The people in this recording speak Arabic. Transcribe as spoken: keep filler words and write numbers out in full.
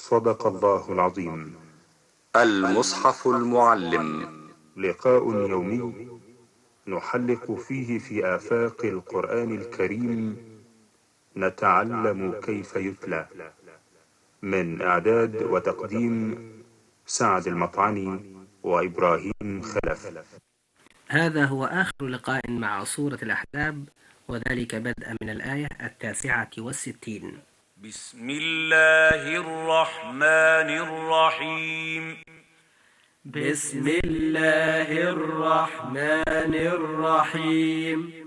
صدق الله العظيم. المصحف المعلم، لقاء يومي نحلق فيه في آفاق القرآن الكريم، نتعلم كيف يتلى. من إعداد وتقديم سعد المطعني وإبراهيم خلف. هذا هو آخر لقاء مع سورة الأحزاب، وذلك بدءا من الآية التاسعة والستين. بسم الله الرحمن الرحيم. بسم الله الرحمن الرحيم.